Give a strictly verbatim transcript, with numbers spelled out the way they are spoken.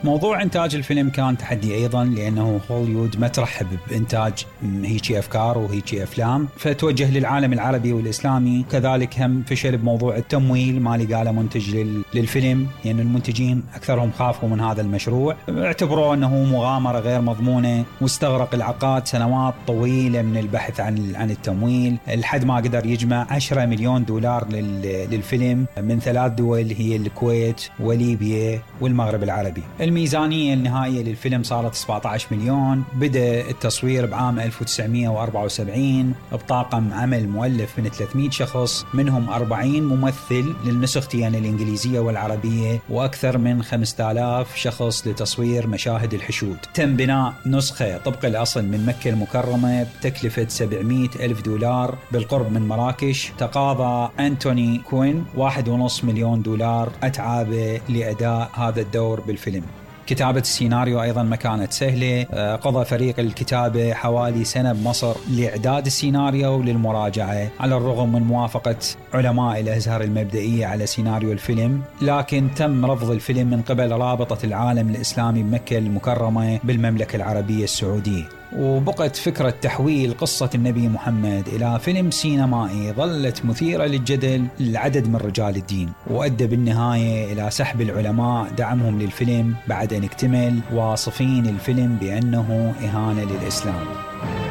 موضوع إنتاج الفيلم كان تحدي أيضا، لأنه هوليوود ما ترحب بإنتاج هيجي أفكار وهيجي أفلام، فتوجه للعالم العربي والإسلامي. كذلك هم فشل بموضوع التمويل، ما لقى له منتج للفيلم، لأن يعني المنتجين أكثرهم خافوا من هذا المشروع، اعتبروه أنه مغامرة غير مضمونة، واستغرق العقاد سنوات طويلة من البحث عن عن التمويل لحد ما قدر يجمع عشرة مليون دولار للفيلم من ثلاث دول هي الكويت وليبيا والمغرب العربي. الميزانية النهائية للفيلم صارت سبعة عشر مليون. بدأ التصوير بعام ألف وتسعمائة وأربعة وسبعين بطاقم عمل مؤلف من ثلاثمائة شخص، منهم أربعين ممثل للنسختين الإنجليزية والعربية، وأكثر من خمسة آلاف شخص لتصوير مشاهد الحشود. تم بناء نسخة طبق الأصل من مكة المكرمة بتكلفة سبعمائة ألف دولار بالقرب من مراكش. تقاضى أنتوني كوين واحد ونص مليون دولار أتعابه لأداء هذا الدور بالفيلم. كتابة السيناريو أيضا ما كانت سهلة، قضى فريق الكتابة حوالي سنة بمصر لإعداد السيناريو للمراجعة، على الرغم من موافقة علماء الأزهر المبدئية على سيناريو الفيلم، لكن تم رفض الفيلم من قبل رابطة العالم الإسلامي بمكة المكرمة بالمملكة العربية السعودية. وبقت فكرة تحويل قصة النبي محمد إلى فيلم سينمائي ظلت مثيرة للجدل للعدد من رجال الدين، وأدى بالنهاية إلى سحب العلماء دعمهم للفيلم بعد أن اكتمل، واصفين الفيلم بأنه إهانة للإسلام.